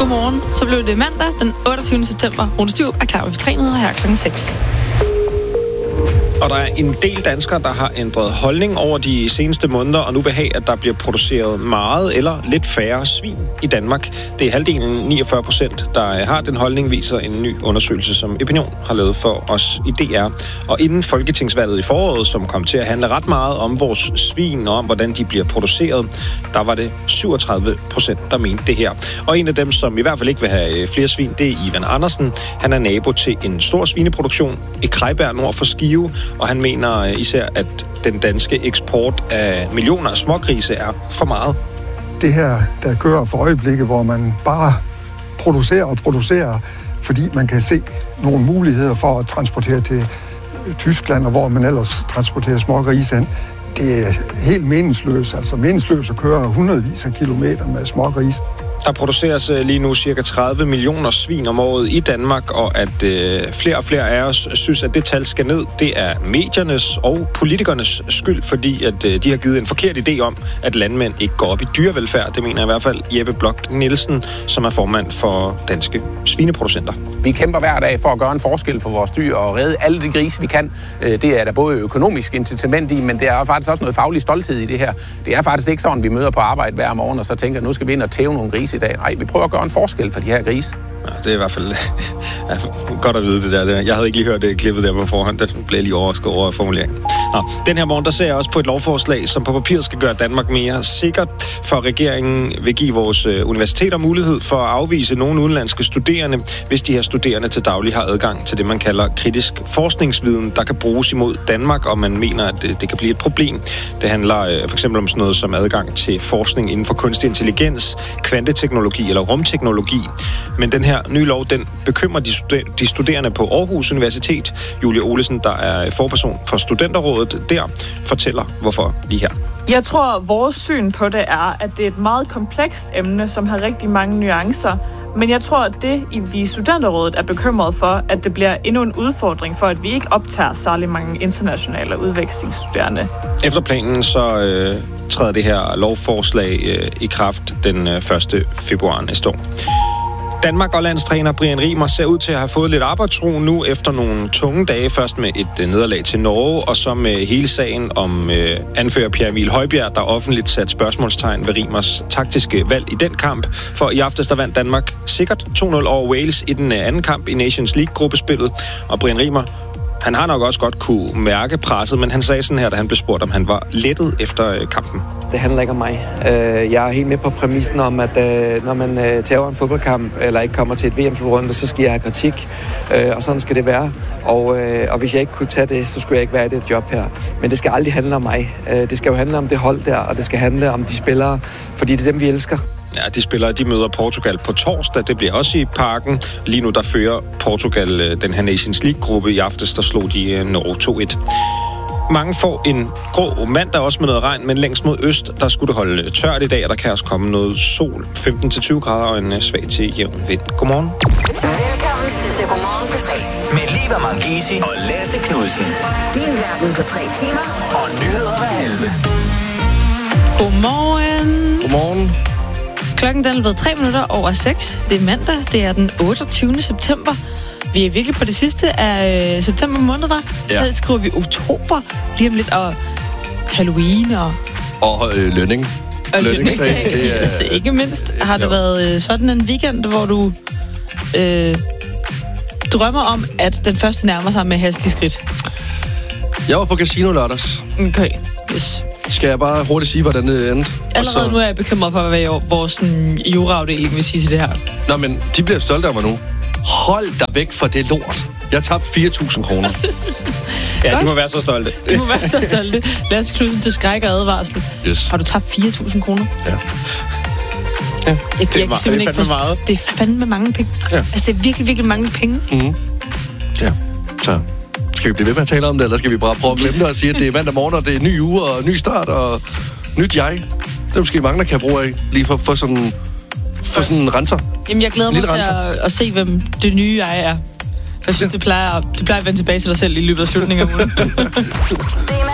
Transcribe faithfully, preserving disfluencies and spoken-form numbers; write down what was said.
Godmorgen. Så blev det mandag den otteogtyvende september. Rune Styrup er klar med trænet her klokken seks. Og der er en del danskere, der har ændret holdning over de seneste måneder, og nu vil have, at der bliver produceret meget eller lidt færre svin i Danmark. Det er halvdelen, niogfyrre procent, der har den holdning, viser en ny undersøgelse, som Opinion har lavet for os i D R. Og inden folketingsvalget i foråret, som kom til at handle ret meget om vores svin og om, hvordan de bliver produceret, der var det syvogtredive procent, der mente det her. Og en af dem, som i hvert fald ikke vil have flere svin, det er Ivan Andersen. Han er nabo til en stor svineproduktion i Krejbjerg nord for Skive, og han mener især, at den danske eksport af millioner af smågrise er for meget. Det her, der kører for øjeblikket, hvor man bare producerer og producerer, fordi man kan se nogle muligheder for at transportere til Tyskland, og hvor man ellers transporterer smågrise hen, det er helt meningsløst. Altså meningsløst at køre hundredvis af kilometer med smågrise. Der produceres lige nu cirka tredive millioner svin om året i Danmark, og at øh, flere og flere af os synes, at det tal skal ned, det er mediernes og politikernes skyld, fordi at øh, de har givet en forkert idé om, at landmænd ikke går op i dyrevelfærd. Det mener i hvert fald Jeppe Blok Nielsen, som er formand for Danske Svineproducenter. Vi kæmper hver dag for at gøre en forskel for vores dyr og redde alle de grise, vi kan. Det er der både økonomisk incitament i, men det er faktisk også noget faglig stolthed i det her. Det er faktisk ikke sådan, vi møder på arbejde hver morgen og så tænker, nu skal vi ind og tæve nogle grise i dag. Nej, vi prøver at gøre en forskel for de her grise. Ja, det er i hvert fald altså, godt at vide det der. Jeg havde ikke lige hørt det klippet der på forhånd. Det blev lige overrasket over formuleringen. Nå, den her morgen, der ser jeg også på et lovforslag, som på papiret skal gøre Danmark mere sikkert, for regeringen vil give vores universiteter mulighed for at afvise nogle udenlandske studerende, hvis de her studerende til daglig har adgang til det, man kalder kritisk forskningsviden, der kan bruges imod Danmark, og man mener, at det, det kan blive et problem. Det handler øh, for eksempel om sådan noget som adgang til forskning inden for kunstig intelligens, kvanteteknologi eller rumteknologi. Men den her nye lov, den bekymrer de, studer- de studerende på Aarhus Universitet. Julie Olesen, der er forperson for studenterrådet der, fortæller hvorfor lige her. Jeg tror, vores syn på det er, at det er et meget komplekst emne, som har rigtig mange nuancer. Men jeg tror, at det, vi i studenterrådet er bekymret for, at det bliver endnu en udfordring for, at vi ikke optager særlig mange internationale udvekslingsstuderende. Efter planen så øh, træder det her lovforslag øh, i kraft den øh, første februar næste år. Danmark og landstræner Brian Riemer ser ud til at have fået lidt arbejdsro nu efter nogle tunge dage. Først med et øh, nederlag til Norge, og så med hele sagen om øh, anfører Pierre Emil Højbjerg, der offentligt satte spørgsmålstegn ved Riemers taktiske valg i den kamp. For i aftes der vandt Danmark sikkert to nul over Wales i den øh, anden kamp i Nations League-gruppespillet. Og Brian Riemer, han har nok også godt kunne mærke presset, men han sagde sådan her, da han blev spurgt, om han var lettet efter øh, kampen. Det handler ikke om mig. Jeg er helt med på præmissen om, at når man tager en fodboldkamp, eller ikke kommer til et V M-slutrunde, så skal jeg have kritik, og sådan skal det være. Og, og hvis jeg ikke kunne tage det, så skulle jeg ikke være i det job her. Men det skal aldrig handle om mig. Det skal jo handle om det hold der, og det skal handle om de spillere, fordi det er dem, vi elsker. Ja, de spillere, de møder Portugal på torsdag. Det bliver også i Parken. Lige nu, der fører Portugal den her Nations League-gruppe. I aftes, der slog de Norge to et. Mange får en grå mandag, også med noget regn, men længst mod øst, der skulle det holde tørt i dag, og der kan også komme noget sol. femten til tyve grader og en svag til jævn vind. Godmorgen. Velkommen til Godmorgen på tre. Med Liva Mangisi og Lasse Knudsen. Din verden på tre timer. Og nyheder hver halve. Godmorgen. Godmorgen. Klokken den er blevet tre minutter over seks. Det er mandag. Det er den otteogtyvende september. Vi er virkelig på det sidste af øh, september måned, var. Så ja. Skriver vi oktober lige om lidt, og Halloween og... Og øh, lønning. Og lønningsdag. Det er... altså, ikke mindst har det jo. været øh, sådan en weekend, hvor du øh, drømmer om, at den første nærmer sig med hastig skridt. Jeg var på casino lørdags. Okay, yes. Skal jeg bare hurtigt sige, hvordan det endte? Allerede så... nu er jeg bekymret for, hvad vores juraafdeling vil sige til det her. Nå, men de bliver stolte af mig nu. Hold dig væk fra det lort. Jeg tabte fire tusind kroner. Ja, de må være så stolte. De må være så stolte. Lasse Knudsen til skræk og advarsel. Yes. Har du tabt fire tusind kroner? Ja. Ja. Jeg, jeg det, er meget, det er fandme meget. Det er fandme mange penge. Ja. Altså, det er virkelig, virkelig mange penge. Mm-hmm. Ja, så... Skal vi blive ved med at tale om det, eller skal vi bare prøve at glemme det og sige, at det er mandag morgen, og det er en ny uge og ny start og nyt jeg? Det er måske mange, der kan bruge af, lige for, for sådan for sådan en renser. Jamen, jeg glæder mig til at, at se, hvem det nye jeg er. Jeg synes, ja. det, plejer, det plejer at vende tilbage til dig selv i løbet af slutningen af ugen.